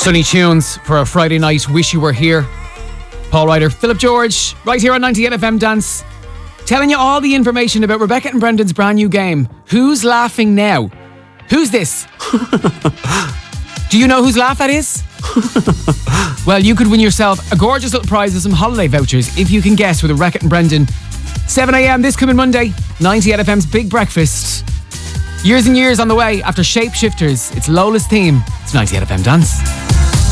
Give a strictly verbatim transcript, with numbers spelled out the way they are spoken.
Sunny tunes for a Friday night. Wish you were here. Paul Ryder, Philip George, right here on ninety-eight F M Dance, telling you all the information about Rebecca and Brendan's brand new game. Who's laughing now? Who's this? Do you know whose laugh that is? Well, you could win yourself a gorgeous little prize of some holiday vouchers if you can guess with Rebecca and Brendan. seven a.m. this coming Monday, ninety-eight F M's Big Breakfast. Years and years on the way after Shapeshifters. It's Lola's theme. It's ninety-eight F M Dance.